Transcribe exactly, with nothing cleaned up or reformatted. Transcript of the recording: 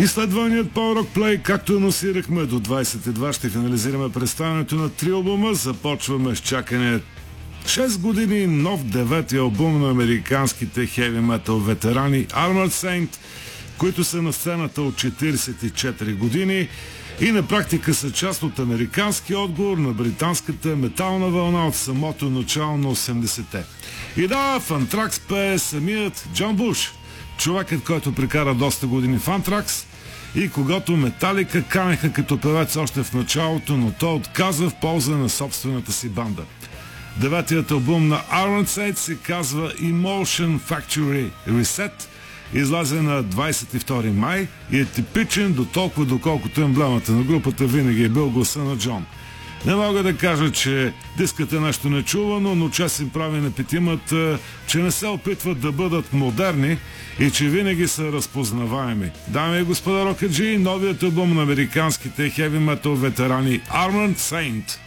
Изследваният Power Rock Play, както анонсирахме, до двадесет и два ще финализираме представянето на три албума. Започваме с чакане шест години нов девети албум на американските хеви метал ветерани Armored Saint, които са на сцената от четиридесет и четири години и на практика са част от американски отговор на британската метална вълна от самото начало на осемдесетте. И да, в Антракс пее самият Джон Буш, човекът, който прекара доста години в Антракс и когато Металика канеха като певец още в началото, но той отказа в полза на собствената си банда. Деветият албум на Armored Saint се казва Emotion Factory Reset, излезе на двадесет и втори май и е типичен до толкова, доколкото емблемата на групата винаги е бил гласа на Джон. Не мога да кажа, че дискът е нещо нечувано, но чест им прави на петимата, че не се опитват да бъдат модерни и че винаги са разпознаваеми. Дами и господа рокаджи, новият албум на американските хеви метал ветерани Armored Saint.